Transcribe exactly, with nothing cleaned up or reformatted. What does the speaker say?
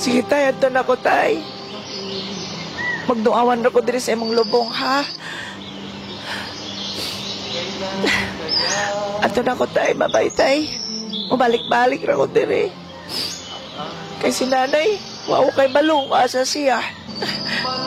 Sige tay, ato na ko tay. Magduawan na ko diri sa imong lubong, ha? Ato na ko tay, babay tay. Mabalik-balik na ko diri. Kay si nanay, wow kay balong, asa siya.